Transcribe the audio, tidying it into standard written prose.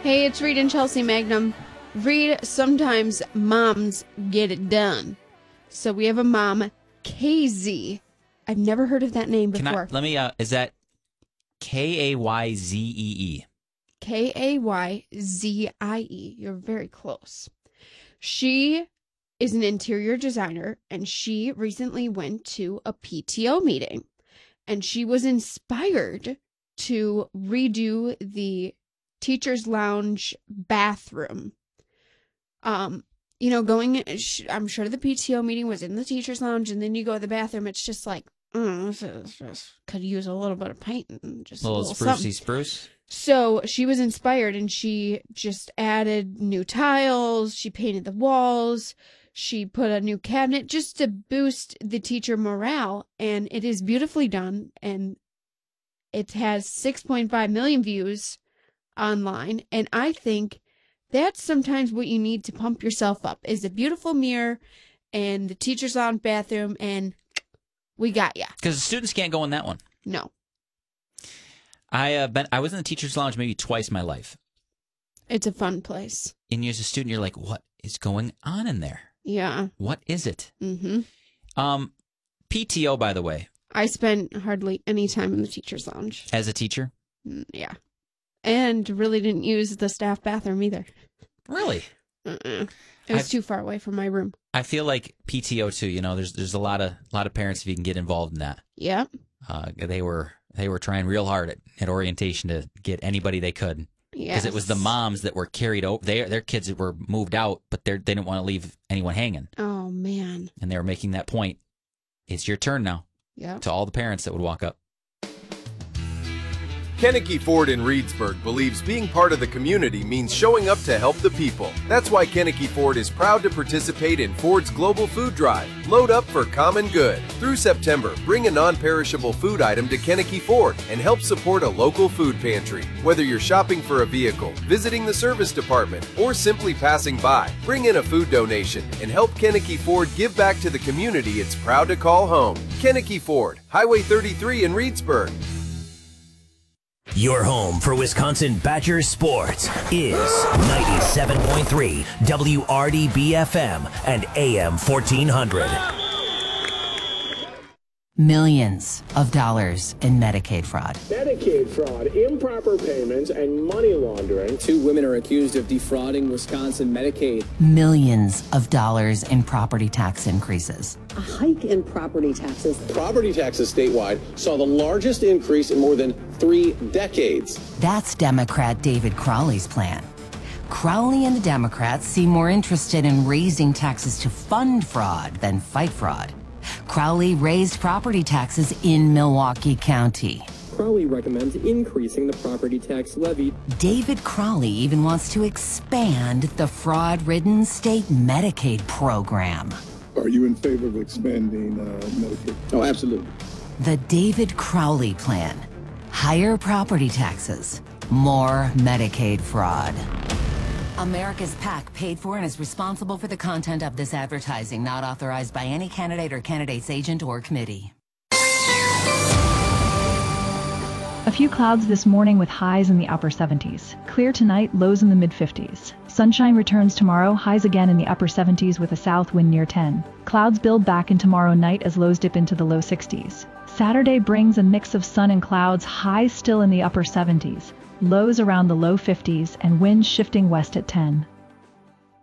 Hey, it's Reed and Chelsea Magnum. Reed, sometimes moms get it done. So we have a mom, KZ. I've never heard of that name before. Is that Kayzee? Kayzie. You're very close. She is an interior designer, and she recently went to a PTO meeting, and she was inspired to redo the teacher's lounge bathroom. I'm sure the PTO meeting was in the teacher's lounge, and then you go to the bathroom, it's just like, could use a little bit of paint and just a little spruce. So she was inspired, and she just added new tiles. She painted the walls. She put a new cabinet just to boost the teacher morale, and it is beautifully done, and it has 6.5 million views online, and I think that's sometimes what you need to pump yourself up, is a beautiful mirror and the teacher's lounge bathroom, and we got ya. Because the students can't go in that one. No. I was in the teacher's lounge maybe twice in my life. It's a fun place. And as a student, you're like, what is going on in there? Yeah. What is it? Mm-hmm. PTO, by the way. I spent hardly any time in the teacher's lounge. As a teacher? Yeah. And really didn't use the staff bathroom either. Really? It was too far away from my room. I feel like PTO too. There's a lot of parents if you can get involved in that. Yep. They were trying real hard at orientation to get anybody they could. Yes. Because it was the moms that were carried over. Their kids were moved out, but they didn't want to leave anyone hanging. Oh man. And they were making that point. It's your turn now. Yeah. To all the parents that would walk up. Kennecke Ford in Reedsburg believes being part of the community means showing up to help the people. That's why Kennecke Ford is proud to participate in Ford's Global Food Drive. Load up for common good. Through September, bring a non-perishable food item to Kennecke Ford and help support a local food pantry. Whether you're shopping for a vehicle, visiting the service department, or simply passing by, bring in a food donation and help Kennecke Ford give back to the community it's proud to call home. Kennecke Ford, Highway 33 in Reedsburg. Your home for Wisconsin Badgers sports is 97.3 WRDB-FM and AM 1400. Millions of dollars in Medicaid fraud. Medicaid fraud, improper payments, and money laundering. 2 women are accused of defrauding Wisconsin Medicaid. Millions of dollars in property tax increases. A hike in property taxes. Property taxes statewide saw the largest increase in more than 3 decades. That's Democrat David Crowley's plan. Crowley and the Democrats seem more interested in raising taxes to fund fraud than fight fraud. Crowley raised property taxes in Milwaukee County. Crowley recommends increasing the property tax levy. David Crowley even wants to expand the fraud-ridden state Medicaid program. Are you in favor of expanding Medicaid? Oh, absolutely. The David Crowley plan. Higher property taxes, more Medicaid fraud. America's PAC paid for and is responsible for the content of this advertising, not authorized by any candidate or candidate's agent or committee. A few clouds this morning with highs in the upper 70s. Clear tonight, lows in the mid-50s. Sunshine returns tomorrow, highs again in the upper 70s with a south wind near 10. Clouds build back in tomorrow night as lows dip into the low 60s. Saturday brings a mix of sun and clouds, highs still in the upper 70s. Lows around the low 50s and winds shifting west at 10.